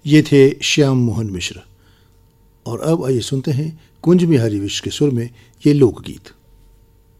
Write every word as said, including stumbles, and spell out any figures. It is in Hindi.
ये थे श्याम मोहन मिश्र। और अब आइए सुनते हैं कुंज बिहारी विश्व के सुर में ये लोकगीत।